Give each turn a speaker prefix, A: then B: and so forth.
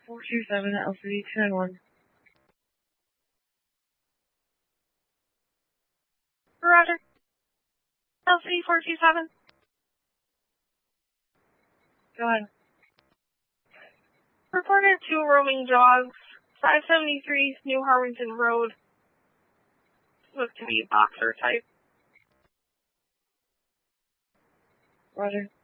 A: 427 LCD 291.
B: Roger. LCD 427.
A: Go ahead.
B: Reported 2 roaming dogs, 573 New Harwinton Road. Look to be boxer type.
A: Roger.